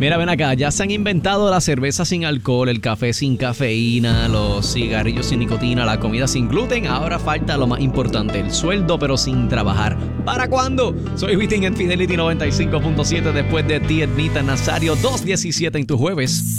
Mira, ven acá, ya se han inventado la cerveza sin alcohol, el café sin cafeína, los cigarrillos sin nicotina, la comida sin gluten. Ahora falta lo más importante, el sueldo pero sin trabajar. ¿Para cuándo? Soy Wisin en Fidelity 95.7 después de ti, Ednita Nazario, 2:17 en tus jueves.